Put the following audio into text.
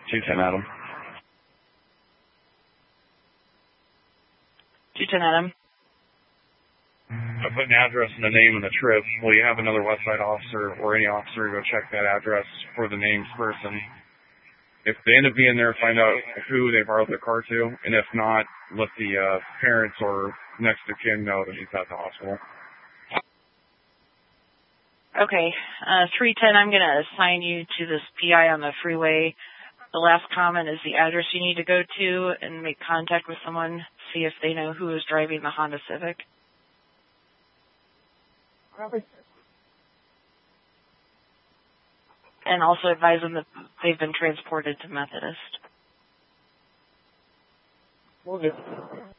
210 Adam. 210 Adam. I put an address and the name and the trip. Will you have another Westside officer or any officer go check that address for the named person? If they end up being there, find out who they borrowed their car to, and if not, let the parents or next of kin know that he's at the hospital. Okay, 310, I'm going to assign you to this PI on the freeway. The last comment is the address you need to go to and make contact with someone, see if they know who is driving the Honda Civic. And also advise them that they've been transported to Methodist. Will do.